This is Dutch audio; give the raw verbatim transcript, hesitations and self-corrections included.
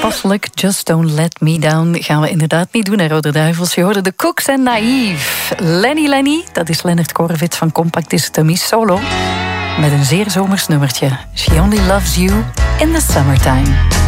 toepasselijk. Just Don't Let Me Down gaan we inderdaad niet doen, hè, Rode Duivels. Je hoorde de Cooks en Naïef. Lenny Lenny, dat is Leonard Korvits van Compact Distomies Solo. Met een zeer zomers nummertje. She Only Loves You in the Summertime.